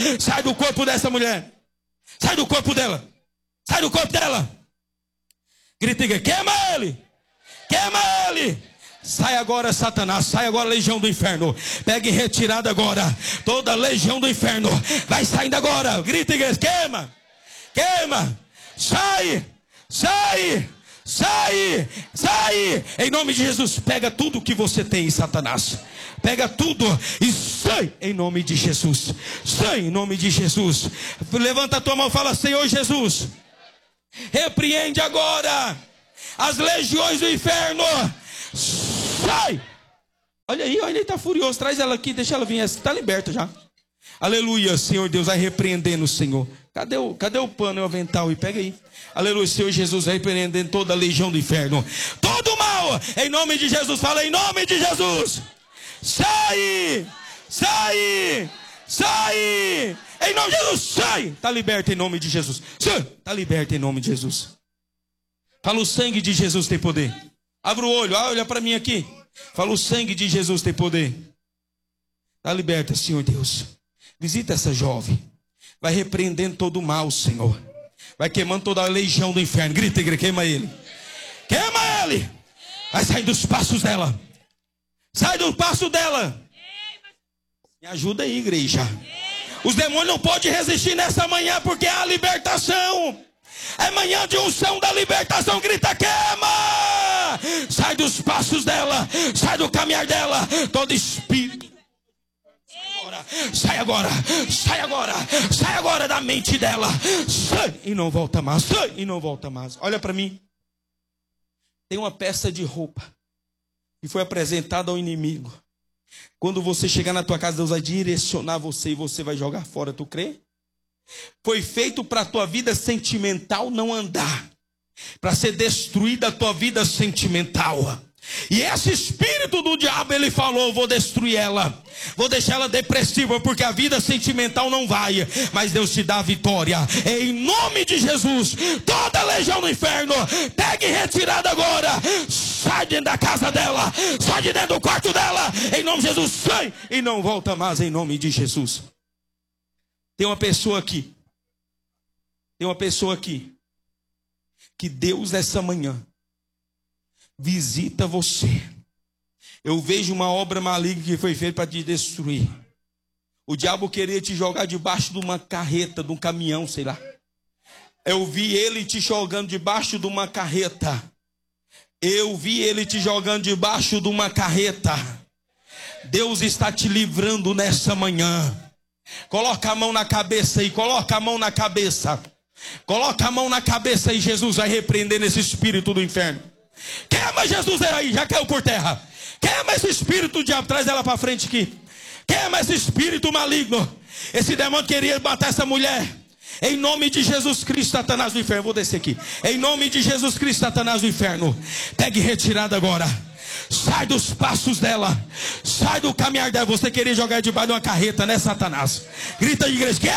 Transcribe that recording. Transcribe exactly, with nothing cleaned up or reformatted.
Sai do corpo dessa mulher. Sai do corpo dela. Sai do corpo dela. Grita e queima ele. Queima ele. Sai agora, Satanás. Sai agora, legião do inferno. Pega em retirada agora. Toda legião do inferno. Vai saindo agora. Grita e queima. Queima. Sai. Sai. Sai. Sai. Em nome de Jesus. Pega tudo que você tem, Satanás. Pega tudo e sai em nome de Jesus. Sai em nome de Jesus. Levanta a tua mão e fala: Senhor Jesus, repreende agora as legiões do inferno. Sai. Olha aí, olha, ele está furioso. Traz ela aqui, deixa ela vir. Está liberta já. Aleluia, Senhor Deus, vai repreendendo, Senhor. Cadê o, cadê o pano e o avental? E pega aí. Aleluia, Senhor Jesus, vai repreendendo toda a legião do inferno. Todo mal, em nome de Jesus. Fala: em nome de Jesus. Sai, sai, sai, em nome de Jesus, sai. Está liberto em nome de Jesus. Está liberto em nome de Jesus. Fala: o sangue de Jesus tem poder. Abre o olho, olha para mim aqui. Fala: o sangue de Jesus tem poder. Está liberta, Senhor Deus. Visita essa jovem. Vai repreendendo todo o mal, Senhor. Vai queimando toda a legião do inferno. Grita, grita, queima ele. Queima ele. Vai sair dos passos dela. Sai do passo dela. Me ajuda aí, igreja. Os demônios não podem resistir nessa manhã, porque é a libertação. É manhã de unção da libertação. Grita: queima. Sai dos passos dela. Sai do caminhar dela. Todo espírito. Sai agora. Sai agora. Sai agora da mente dela. Sai e não volta mais. Sai e não volta mais. Olha para mim. Tem uma peça de roupa que foi apresentada ao inimigo. Quando você chegar na tua casa, Deus vai direcionar você e você vai jogar fora. Tu crê? Foi feito para a tua vida sentimental não andar, para ser destruída a tua vida sentimental. E esse espírito do diabo, ele falou: vou destruir ela, vou deixar ela depressiva, porque a vida sentimental não vai, mas Deus te dá a vitória. Em nome de Jesus, toda a legião do inferno, pegue retirada agora. Sai dentro da casa dela, sai de dentro do quarto dela, em nome de Jesus. Sai e não volta mais, em nome de Jesus. Tem uma pessoa aqui, tem uma pessoa aqui, que Deus essa manhã visita você. Eu vejo uma obra maligna que foi feita para te destruir. O diabo queria te jogar debaixo de uma carreta, de um caminhão, sei lá. Eu vi ele te jogando debaixo de uma carreta. Eu vi ele te jogando debaixo de uma carreta. Deus está te livrando nessa manhã. Coloca a mão na cabeça e coloca a mão na cabeça. Coloca a mão na cabeça e Jesus vai repreender esse espírito do inferno. Queima Jesus aí, já caiu por terra. Queima esse espírito do diabo, traz ela para frente aqui. Queima esse espírito maligno. Esse demônio queria matar essa mulher. Em nome de Jesus Cristo, Satanás do inferno. Vou descer aqui. Em nome de Jesus Cristo, Satanás do inferno. Pegue retirada agora. Sai dos passos dela. Sai do caminhar dela. Você queria jogar debaixo de uma carreta, né, Satanás? Grita de igreja.